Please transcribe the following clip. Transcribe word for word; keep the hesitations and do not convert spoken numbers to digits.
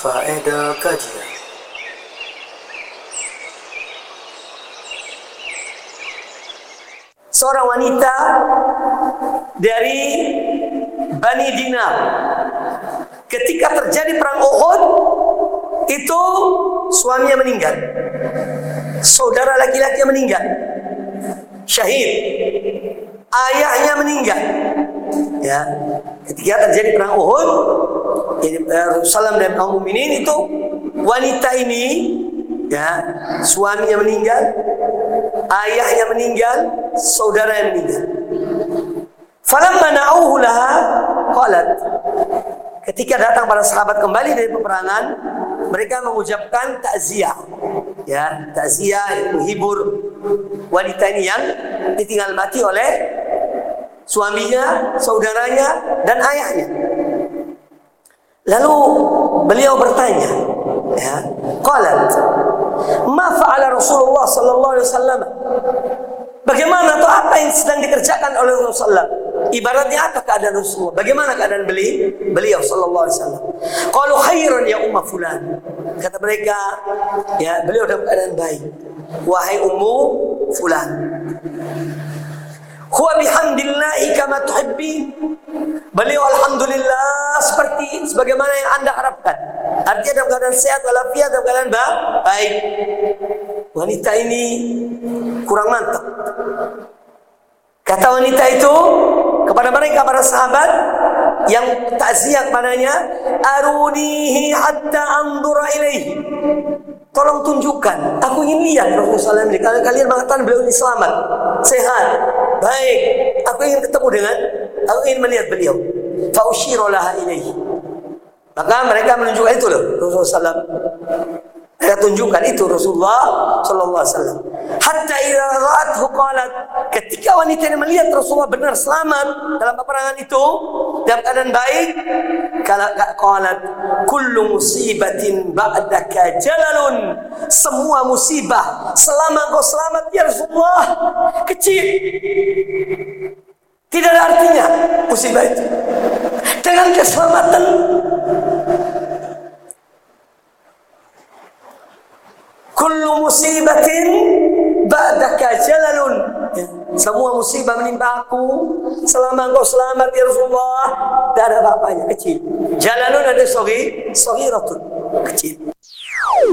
Faedah kajian. Seorang wanita dari Bani Dinar, ketika terjadi perang Uhud, itu suaminya meninggal, saudara laki-lakinya meninggal, syahid, ayahnya meninggal. Ya, ketika terjadi perang Uhud, Rasulullah dan kaum mukminin itu, wanita ini, ya, suaminya meninggal, ayahnya meninggal, saudara yang meninggal. Falamma na'uhu laha qalat, ketika datang para sahabat kembali dari peperangan, mereka mengucapkan takziah, ya, takziah, menghibur wanita ini yang ditinggal mati oleh suaminya, saudaranya, dan ayahnya. Lalu beliau bertanya, ya, qalat, ma fa'ala Rasulullah sallallahu alaihi wasallam? Bagaimana atau apa yang sedang dikerjakan oleh Rasulullah? Ibaratnya apa keadaan Rasulullah? Bagaimana keadaan beliau? Beliau sallallahu alaihi wasallam. Qalu khairan ya umma fulan. Kata mereka, ya, beliau dalam keadaan baik. Wahai ummu fulan. Huwa bihamdillahi kama tuhibbi. Beliau alhamdulillah seperti sebagaimana yang Anda harapkan. Artinya dalam keadaan sehat walafiat, dalam keadaan baik. Wanita ini kurang mantap. Kata wanita itu kepada mereka para sahabat yang takziah padanya, arunihi hatta andura ilaihi. Tolong tunjukkan, aku ingin lihat Rasulullah sallallahu alaihi wasallam. Kalian mengatakan beliau ini selamat, sehat, baik. Aku ingin ketemu dengan, aku ingin melihat beliau. Fa usyira laha ilaihi. Maka mereka menunjukkan itu loh Rasulullah sallallahu alaihi wasallam. Mereka tunjukkan itu Rasulullah sallallahu alaihi wasallam. Hatta idza ra'athu qalat, ketika wanita ini melihat Rasulullah benar selamat dalam peperangan itu, dalam keadaan baik, kala qalat kullu musibatin ba'daka jalalun. Semua musibah selama engkau selamat ya Rasulullah kecil. Tidak ada artinya musibah itu. Dengan keselamatan, kullu musibatin ba'daka jalalun. Ya, semua musibah menimpa aku selama engkau selamat ya Rasulullah, tidak ada apa-apanya, kecil. Jalalun ada soghi, soghiratun, kecil.